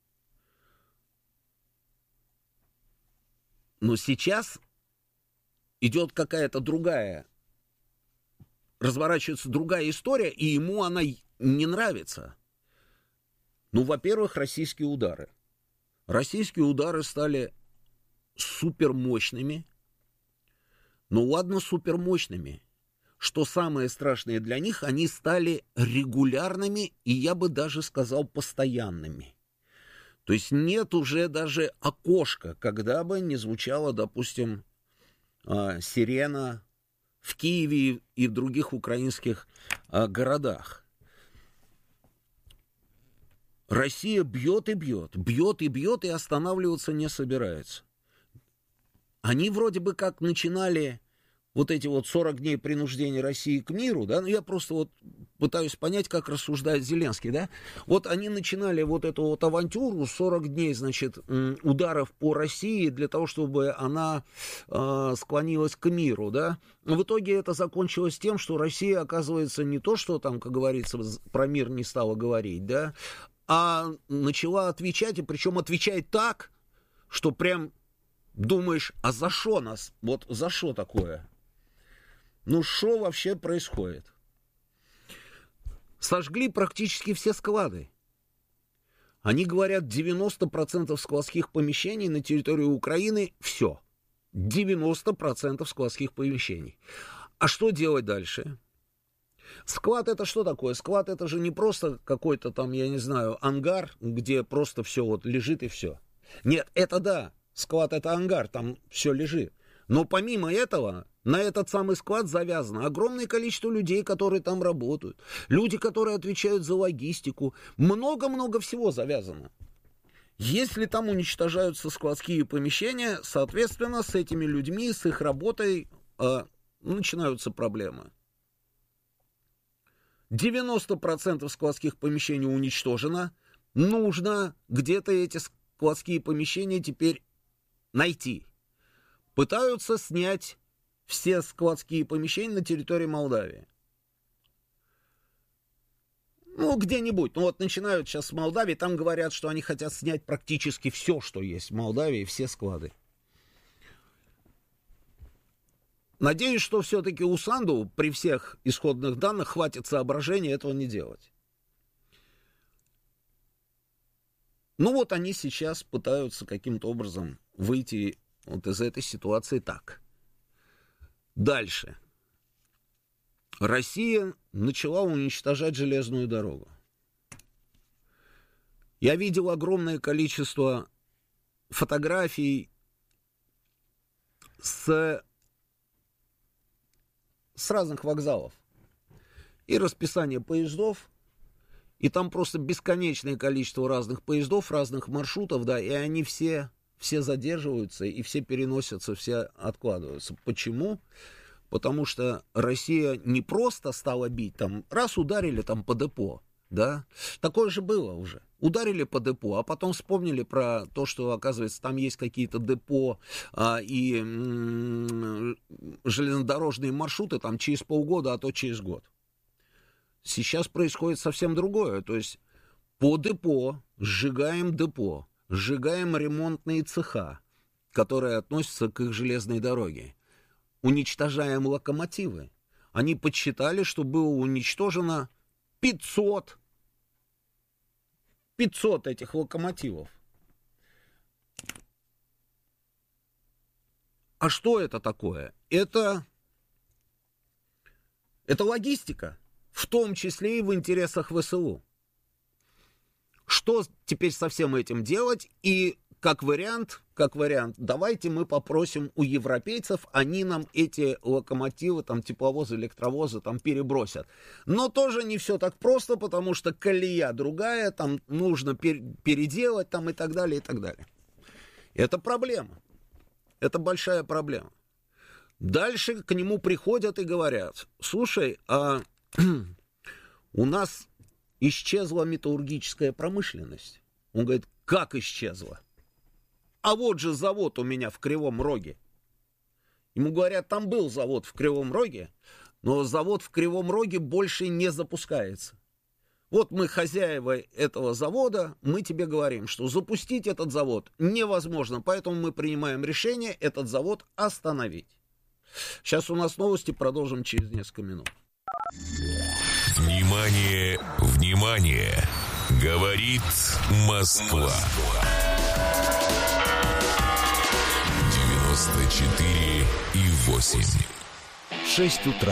Но сейчас идет какая-то другая, разворачивается другая история, и ему она не нравится. Ну, во-первых, российские удары. Российские удары стали супермощными. Ну, ладно, супермощными. Что самое страшное для них, они стали регулярными, и я бы даже сказал, постоянными. То есть нет уже даже окошка, когда бы не звучала, допустим, сирена в Киеве и в других украинских городах. Россия бьет и бьет, бьет и бьет, и останавливаться не собирается. Они вроде бы как начинали вот эти вот 40 дней принуждения России к миру, да, ну я просто вот пытаюсь понять, как рассуждает Зеленский, да, вот они начинали вот эту вот авантюру, 40 дней, значит, ударов по России для того, чтобы она склонилась к миру, да, в итоге это закончилось тем, что Россия, оказывается, не то, что там, как говорится, про мир не стала говорить, да, а начала отвечать, и причем отвечает так, что прям думаешь, а за что нас, вот за что такое? Ну, что вообще происходит? Сожгли практически все склады. Они говорят, 90% складских помещений на территории Украины, все. 90% складских помещений. А что делать дальше? Склад это что такое? Склад это же не просто какой-то там, я не знаю, ангар, где просто все вот лежит и все. Нет, это да, склад это ангар, там все лежит. Но помимо этого, на этот самый склад завязано огромное количество людей, которые там работают. Люди, которые отвечают за логистику. Много-много всего завязано. Если там уничтожаются складские помещения, соответственно, с этими людьми, с их работой начинаются проблемы. 90% складских помещений уничтожено. Нужно где-то эти складские помещения теперь найти. Пытаются снять все складские помещения на территории Молдавии. Ну, где-нибудь. Ну, вот начинают сейчас с Молдавии. Там говорят, что они хотят снять практически все, что есть в Молдавии, все склады. Надеюсь, что все-таки у Санду при всех исходных данных хватит соображения этого не делать. Ну вот они сейчас пытаются каким-то образом выйти вот из этой ситуации так. Дальше. Россия начала уничтожать железную дорогу. Я видел огромное количество фотографий с разных вокзалов. И расписание поездов, и там просто бесконечное количество разных поездов, разных маршрутов, да, и они все задерживаются, и все переносятся, все откладываются. Почему? Потому что Россия не просто стала бить, там, раз ударили там по депо, да, такое же было уже. Ударили по депо, а потом вспомнили про то, что, оказывается, там есть какие-то депо и железнодорожные маршруты там через полгода, а то через год. Сейчас происходит совсем другое. То есть по депо, сжигаем ремонтные цеха, которые относятся к их железной дороге. Уничтожаем локомотивы. Они подсчитали, что было уничтожено 500 этих локомотивов. А что это такое? Это логистика. В том числе и в интересах ВСУ. Что теперь со всем этим делать? И как вариант, давайте мы попросим у европейцев, они нам эти локомотивы, там, тепловозы, электровозы там перебросят. Но тоже не все так просто, потому что колея другая, там нужно переделать там, и так далее, и так далее. Это проблема. Это большая проблема. Дальше к нему приходят и говорят: слушай, у нас исчезла металлургическая промышленность. Он говорит: как исчезла? А вот же завод у меня в Кривом Роге. Ему говорят: там был завод в Кривом Роге, но завод в Кривом Роге больше не запускается. Вот мы хозяева этого завода, мы тебе говорим, что запустить этот завод невозможно, поэтому мы принимаем решение этот завод остановить. Сейчас у нас новости, продолжим через несколько минут. Внимание, внимание! Говорит Москва. 94,8. 6 утра.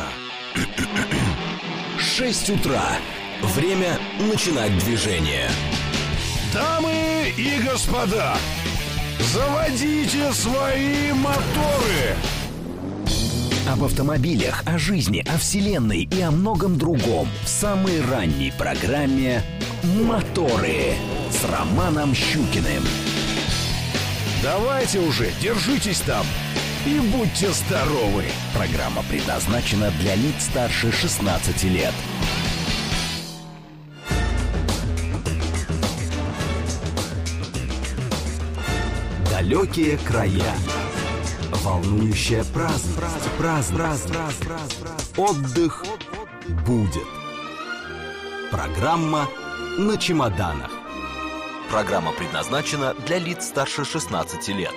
6 утра. Время начинать движение. Дамы и господа, заводите свои моторы. Об автомобилях, о жизни, о вселенной и о многом другом в самой ранней программе «Моторы» с Романом Щукиным. Давайте уже, держитесь там и будьте здоровы. Программа предназначена для лиц старше 16 лет. Далекие края. Волнующая праздность. Отдых будет. Программа «На чемоданах». Программа предназначена для лиц старше 16 лет.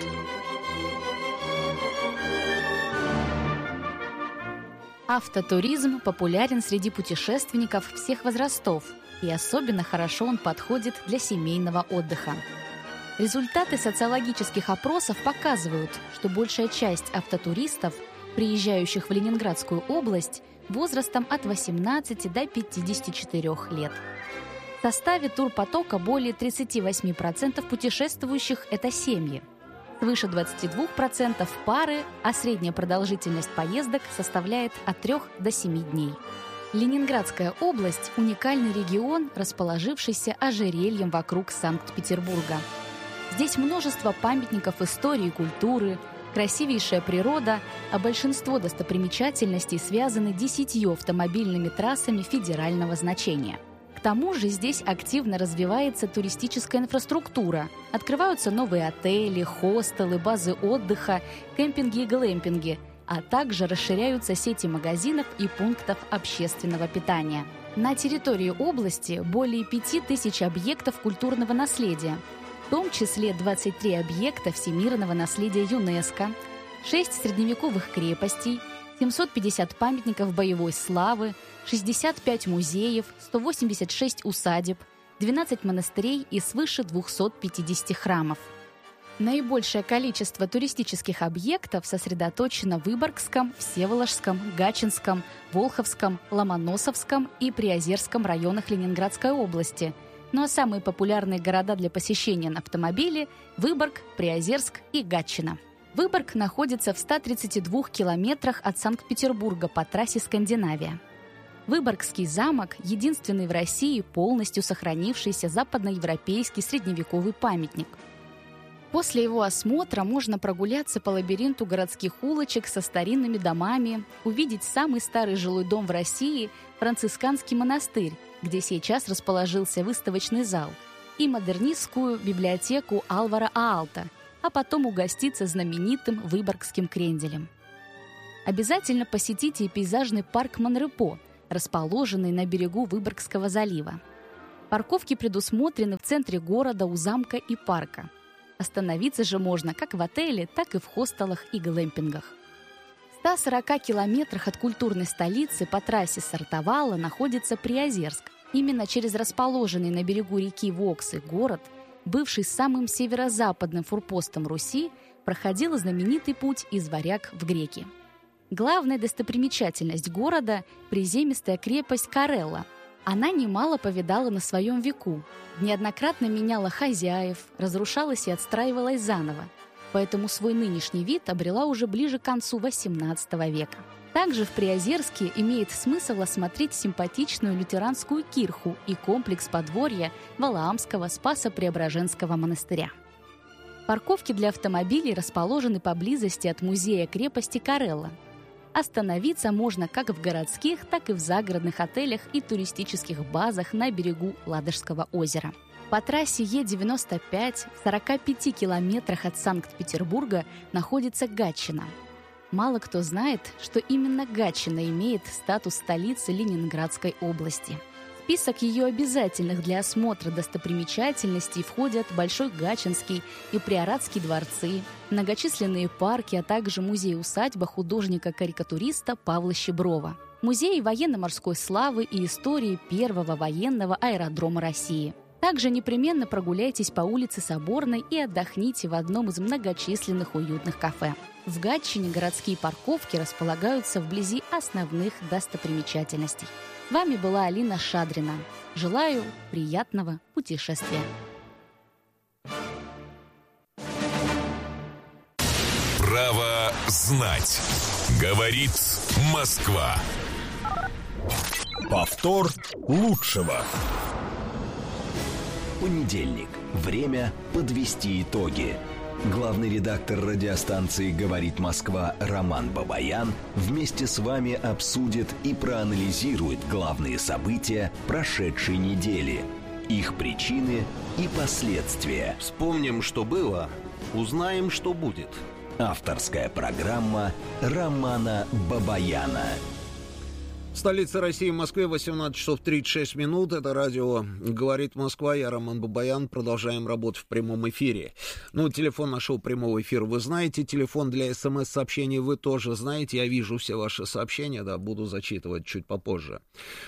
Автотуризм популярен среди путешественников всех возрастов, и особенно хорошо он подходит для семейного отдыха. Результаты социологических опросов показывают, что большая часть автотуристов, приезжающих в Ленинградскую область, возрастом от 18 до 54 лет. В составе турпотока более 38% путешествующих – это семьи. Свыше 22% – пары, а средняя продолжительность поездок составляет от 3 до 7 дней. Ленинградская область – уникальный регион, расположившийся ожерельем вокруг Санкт-Петербурга. Здесь множество памятников истории и культуры, красивейшая природа, а большинство достопримечательностей связаны 10 автомобильными трассами федерального значения. К тому же здесь активно развивается туристическая инфраструктура, открываются новые отели, хостелы, базы отдыха, кемпинги и глэмпинги, а также расширяются сети магазинов и пунктов общественного питания. На территории области более 5000 объектов культурного наследия, в том числе 23 объекта всемирного наследия ЮНЕСКО, 6 средневековых крепостей, 750 памятников боевой славы, 65 музеев, 186 усадеб, 12 монастырей и свыше 250 храмов. Наибольшее количество туристических объектов сосредоточено в Выборгском, Всеволожском, Гатчинском, Волховском, Ломоносовском и Приозерском районах Ленинградской области, Ну а самые популярные города для посещения на автомобиле – Выборг, Приозерск и Гатчина. Выборг находится в 132 километрах от Санкт-Петербурга по трассе Скандинавия. Выборгский замок – единственный в России полностью сохранившийся западноевропейский средневековый памятник. После его осмотра можно прогуляться по лабиринту городских улочек со старинными домами, увидеть самый старый жилой дом в России – францисканский монастырь, где сейчас расположился выставочный зал, и модернистскую библиотеку Алвара Аалта, а потом угоститься знаменитым Выборгским кренделем. Обязательно посетите и пейзажный парк Монрепо, расположенный на берегу Выборгского залива. Парковки предусмотрены в центре города у замка и парка. Остановиться же можно как в отеле, так и в хостелах и глэмпингах. В 140 километрах от культурной столицы по трассе Сартовала находится Приозерск. Именно через расположенный на берегу реки Воксы город, бывший самым северо-западным форпостом Руси, проходил знаменитый путь из Варяг в Греки. Главная достопримечательность города – приземистая крепость Карелла. Она немало повидала на своем веку, неоднократно меняла хозяев, разрушалась и отстраивалась заново, поэтому свой нынешний вид обрела уже ближе к концу XVIII века. Также в Приозерске имеет смысл осмотреть симпатичную лютеранскую кирху и комплекс подворья Валаамского Спасо-Преображенского монастыря. Парковки для автомобилей расположены поблизости от музея крепости Карелла. Остановиться можно как в городских, так и в загородных отелях и туристических базах на берегу Ладожского озера. По трассе Е-95 в 45 километрах от Санкт-Петербурга находится Гатчина. Мало кто знает, что именно Гатчина имеет статус столицы Ленинградской области. В список ее обязательных для осмотра достопримечательностей входят Большой Гатчинский и Приоратский дворцы, многочисленные парки, а также музей-усадьба художника-карикатуриста Павла Щеброва, музей военно-морской славы и истории первого военного аэродрома России. Также непременно прогуляйтесь по улице Соборной и отдохните в одном из многочисленных уютных кафе. В Гатчине городские парковки располагаются вблизи основных достопримечательностей. С вами была Алина Шадрина. Желаю приятного путешествия. Право знать. Говорит Москва. Повтор лучшего. Понедельник. Время подвести итоги. Главный редактор радиостанции «Говорит Москва» Роман Бабаян вместе с вами обсудит и проанализирует главные события прошедшей недели, их причины и последствия. Вспомним, что было, узнаем, что будет. Авторская программа Романа Бабаяна. Столица России, в Москве, 18 часов 36 минут. Это радио «Говорит Москва». Я Роман Бабаян. Продолжаем работу в прямом эфире. Телефон нашего прямого эфира вы знаете. Телефон для СМС-сообщений вы тоже знаете. Я вижу все ваши сообщения, буду зачитывать чуть попозже.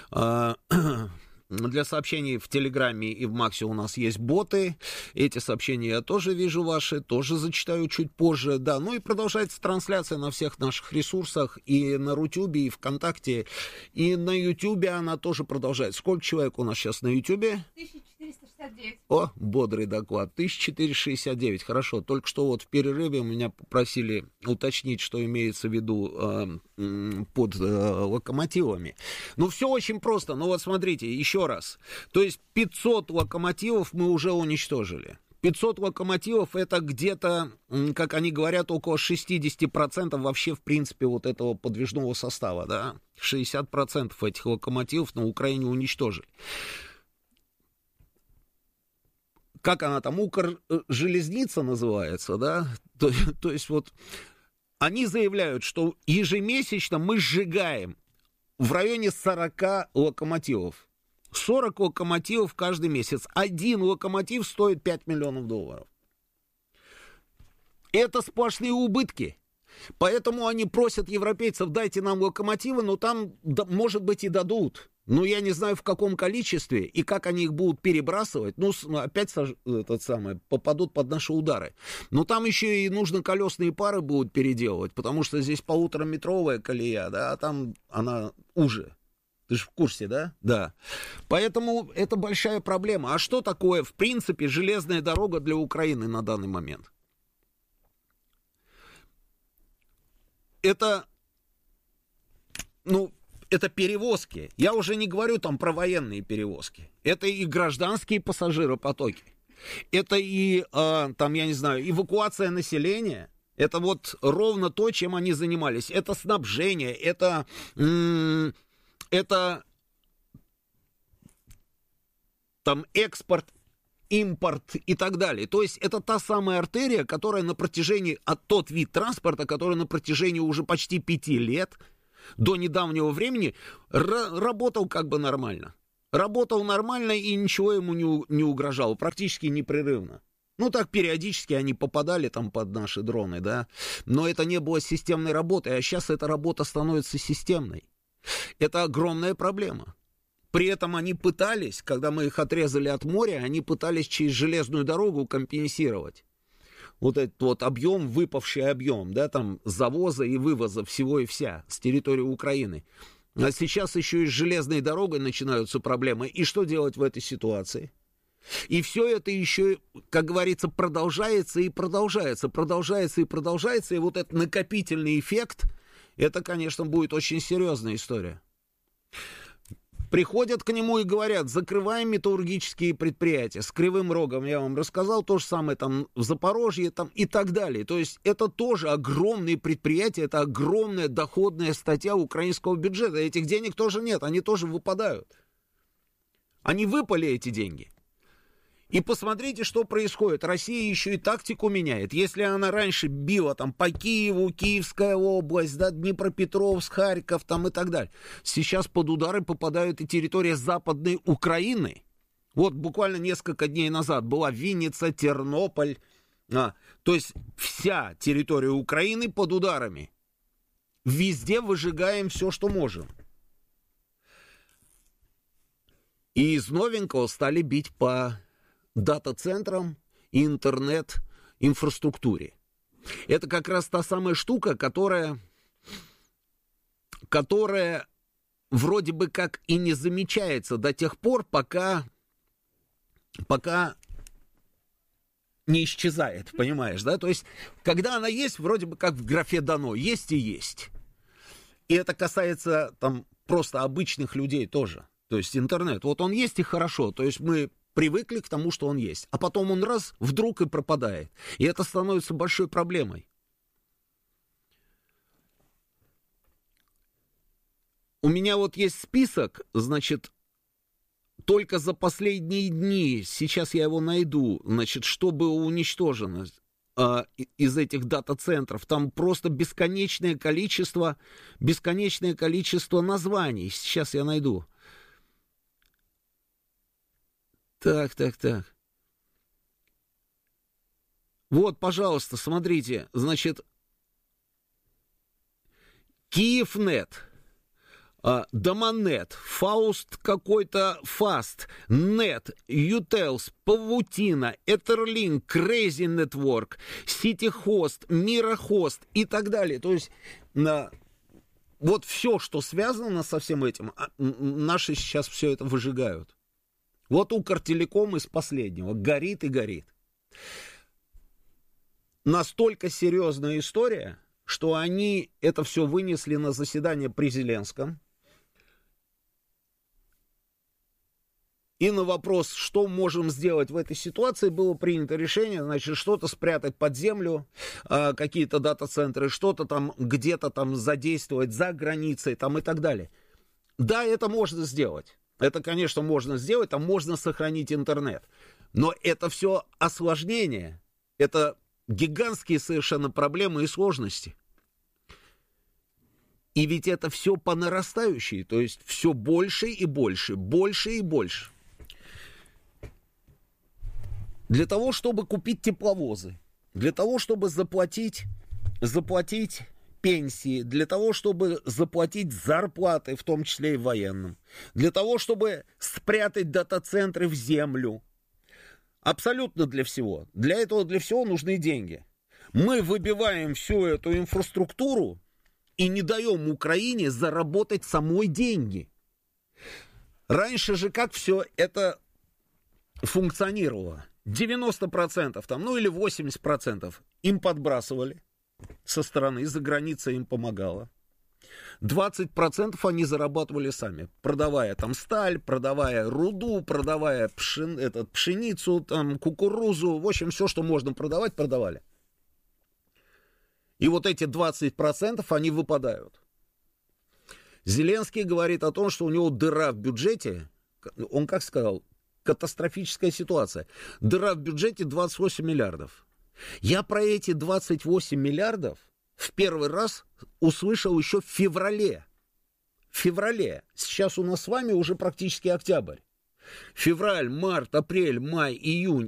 Для сообщений в Телеграме и в Максе у нас есть боты. Эти сообщения я тоже вижу ваши, тоже зачитаю чуть позже. И продолжается трансляция на всех наших ресурсах. И на Рутюбе, и ВКонтакте, и на Ютубе она тоже продолжается. Сколько человек у нас сейчас на Ютубе? 1469. О, бодрый доклад. 1469. Хорошо. Только что в перерыве меня попросили уточнить, что имеется в виду под локомотивами. Все очень просто. Смотрите, еще раз. То есть 500 локомотивов мы уже уничтожили. 500 локомотивов — это где-то, как они говорят, около 60% вообще, в принципе, этого подвижного состава, да? 60% этих локомотивов на Украине уничтожили. Как она там, Укржелезница называется, да? То есть они заявляют, что ежемесячно мы сжигаем в районе 40 локомотивов. 40 локомотивов каждый месяц. Один локомотив стоит $5 миллионов. Это сплошные убытки. Поэтому они просят европейцев: дайте нам локомотивы, но там, может быть, и дадут. Я не знаю, в каком количестве и как они их будут перебрасывать. Опять попадут под наши удары. Но там еще и нужно колесные пары будут переделывать, потому что здесь полутораметровая колея, да, а там она уже. Ты же в курсе, да? Да. Поэтому это большая проблема. А что такое, в принципе, железная дорога для Украины на данный момент? Это, это перевозки. Я уже не говорю там про военные перевозки. Это и гражданские пассажиропотоки. Это и, там, я не знаю, эвакуация населения. Это вот ровно то, чем они занимались. Это снабжение, это там экспорт, импорт и так далее. То есть это та самая артерия, которая на протяжении, тот вид транспорта, который на протяжении уже почти 5 лет до недавнего времени работал как бы нормально. Работал нормально и ничего ему не угрожало, практически непрерывно. Ну, так периодически они попадали там под наши дроны, да, но это не было системной работой, а сейчас эта работа становится системной. Это огромная проблема. При этом они пытались, когда мы их отрезали от моря, они пытались через железную дорогу компенсировать вот этот вот объем, выпавший объем, да, там, завоза и вывоза всего и вся с территории Украины. А сейчас еще и с железной дорогой начинаются проблемы. И что делать в этой ситуации? И все это еще, как говорится, продолжается и продолжается, продолжается и продолжается. И вот этот накопительный эффект, это, конечно, будет очень серьезная история. Приходят к нему и говорят, закрываем металлургические предприятия с Кривым Рогом, я вам рассказал, то же самое там в Запорожье там, и так далее. То есть это тоже огромные предприятия, это огромная доходная статья украинского бюджета. Этих денег тоже нет, они тоже выпадают. Они выпали, эти деньги. И посмотрите, что происходит. Россия еще и тактику меняет. Если она раньше била там по Киеву, Киевская область, да, Днепропетровск, Харьков там и так далее. Сейчас под удары попадают и территория Западной Украины. Вот буквально несколько дней назад была Винница, Тернополь. То есть вся территория Украины под ударами. Везде выжигаем все, что можем. И из новенького стали бить по дата-центрам и интернет-инфраструктуре. Это как раз та самая штука, которая вроде бы как и не замечается до тех пор, пока не исчезает, понимаешь, да? То есть, когда она есть, вроде бы как в графе дано, есть и есть. И это касается там просто обычных людей тоже. То есть интернет, вот он есть и хорошо, то есть мы привыкли к тому, что он есть. А потом он раз, вдруг и пропадает. И это становится большой проблемой. У меня вот есть список, значит, только за последние дни, сейчас я его найду, значит, что было уничтожено из этих дата-центров. Там просто бесконечное количество названий. Сейчас я найду. Так. Вот, пожалуйста, смотрите, значит, Киевнет, Домонет, Фауст какой-то, Фаст, Нет, Ютелс, Павутина, Этерлинк, Crazy Network, Ситихост, Мирохост и так далее. То есть, вот все, что связано со всем этим, наши сейчас все это выжигают. Вот Укртелеком из последнего горит и горит. Настолько серьезная история, что они это все вынесли на заседание при Зеленском. И на вопрос, что можем сделать в этой ситуации, было принято решение, значит, что-то спрятать под землю, какие-то дата-центры, что-то там где-то там задействовать за границей там, и так далее. Да, это можно сделать. Это, конечно, можно сделать, там можно сохранить интернет. Но это все осложнение. Это гигантские совершенно проблемы и сложности. И ведь это все по нарастающей, то есть все больше и больше, больше и больше. Для того, чтобы купить тепловозы, для того, чтобы заплатить пенсии, для того, чтобы заплатить зарплаты, в том числе и военным, для того, чтобы спрятать дата-центры в землю. Абсолютно для всего. Для этого, для всего нужны деньги. Мы выбиваем всю эту инфраструктуру и не даем Украине заработать самой деньги. Раньше же как все это функционировало? 90% там, ну или 80% им подбрасывали со стороны, из-за границы им помогало. 20% они зарабатывали сами, продавая там сталь, продавая руду, продавая пшеницу, там, кукурузу, в общем, все, что можно продавать, продавали. И вот эти 20% они выпадают. Зеленский говорит о том, что у него дыра в бюджете, он как сказал, катастрофическая ситуация. Дыра в бюджете 28 миллиардов. Я про эти 28 миллиардов в первый раз услышал еще в феврале. Сейчас у нас с вами уже практически октябрь. Февраль, март, апрель, май, июнь,